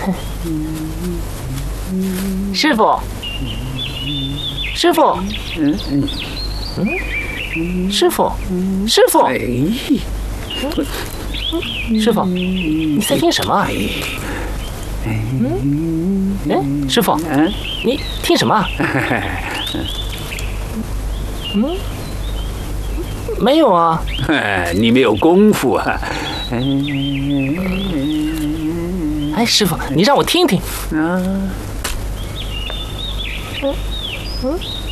师傅，师傅，师傅，师傅， 哎， 师傅，你在听什么？师傅，你听什么？没有啊。 你没有功夫啊。 哎，师傅，你让我听听。